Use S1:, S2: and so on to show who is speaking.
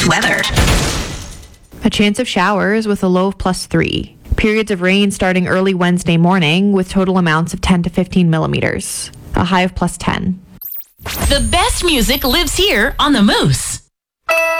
S1: weather.
S2: A chance of showers with a low of +3. Periods of rain starting early Wednesday morning with total amounts of 10 to 15 millimeters. A high of +10.
S1: The best music lives here on the Moose.